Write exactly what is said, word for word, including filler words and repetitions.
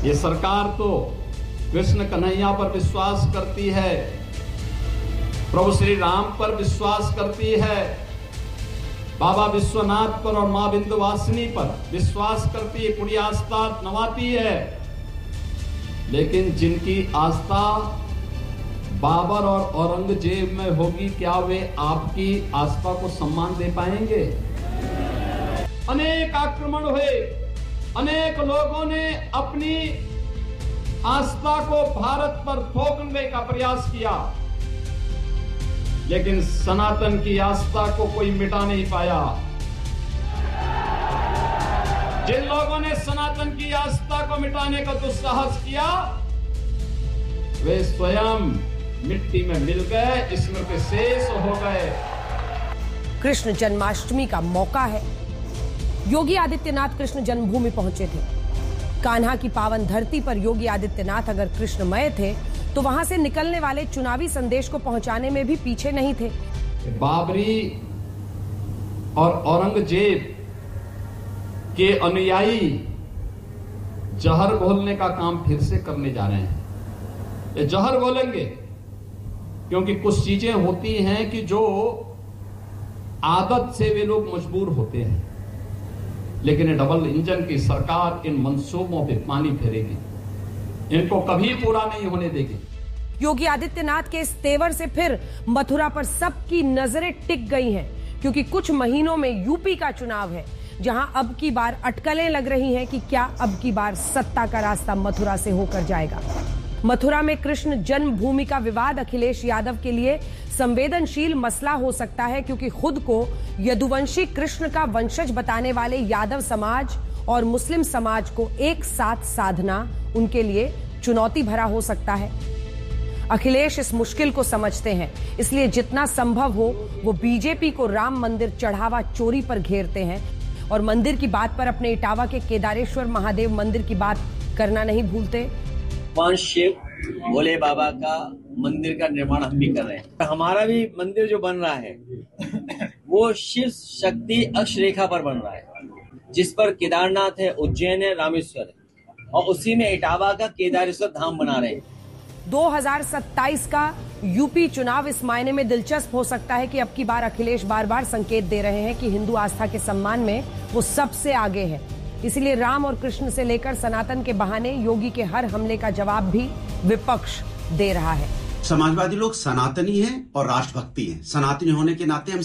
ये सरकार तो कृष्ण कन्हैया पर विश्वास करती है, प्रभु श्री राम पर विश्वास करती है, बाबा विश्वनाथ पर और मां विंध्यवासिनी पर विश्वास करती है, पूरी आस्था नवाती है। लेकिन जिनकी आस्था बाबर और औरंगजेब में होगी, क्या वे आपकी आस्था को सम्मान दे पाएंगे? अनेक आक्रमण हुए, अनेक लोगों ने अपनी आस्था को भारत पर थोपने का प्रयास किया, लेकिन सनातन की आस्था को कोई मिटा नहीं पाया। जिन लोगों ने सनातन की आस्था को मिटाने का दुस्साहस किया, वे स्वयं मिट्टी में मिल गए, स्मृति शेष हो गए। कृष्ण जन्माष्टमी का मौका है। योगी आदित्यनाथ कृष्ण जन्मभूमि पहुंचे थे। कान्हा की पावन धरती पर योगी आदित्यनाथ अगर कृष्णमय थे, तो वहां से निकलने वाले चुनावी संदेश को पहुंचाने में भी पीछे नहीं थे। बाबरी और औरंगजेब के अनुयायी जहर घोलने का काम फिर से करने जा रहे हैं। ये जहर घोलेंगे क्योंकि कुछ चीजें होती हैं कि जो आदत से वे लोग मजबूर होते हैं, लेकिन ये डबल इंजन की सरकार इन मंसूबों पे पानी फेरेगी, इनको कभी पूरा नहीं होने देगी। योगी आदित्यनाथ के इस तेवर से फिर मथुरा पर सबकी नजरें टिक गई हैं, क्योंकि कुछ महीनों में यूपी का चुनाव है, जहां अब की बार अटकलें लग रही हैं कि क्या अब की बार सत्ता का रास्ता मथुरा से होकर जाएगा। मथुरा में कृष्ण जन्मभूमि का विवाद अखिलेश यादव के लिए संवेदनशील मसला हो सकता है, क्योंकि खुद को यदुवंशी कृष्ण का वंशज बताने वाले यादव समाज और मुस्लिम समाज को एक साथ साधना उनके लिए चुनौती भरा हो सकता है। अखिलेश इस मुश्किल को समझते हैं, इसलिए जितना संभव हो वो बीजेपी को राम मंदिर चढ़ावा चोरी पर घेरते हैं, और मंदिर की बात पर अपने इटावा के केदारेश्वर महादेव मंदिर की बात करना नहीं भूलते। पांच शिव भोले बाबा का मंदिर का निर्माण हम भी कर रहे हैं। हमारा भी मंदिर जो बन रहा है वो शिव शक्ति अक्ष रेखा पर बन रहा है, जिस पर केदारनाथ है, उज्जैन है, रामेश्वर है, और उसी में इटावा का केदारेश्वर धाम बना रहे हैं। दो हज़ार सत्ताईस का यूपी चुनाव इस मायने में दिलचस्प हो सकता है कि अब की बार अखिलेश बार बार संकेत दे रहे हैं कि हिंदू आस्था के सम्मान में वो सबसे आगे है। इसलिए राम और कृष्ण से लेकर सनातन के बहाने योगी के हर हमले का जवाब भी विपक्ष दे रहा है। समाजवादी लोग सनातनी हैं और राष्ट्रभक्ति हैं। सनातनी होने के नाते हम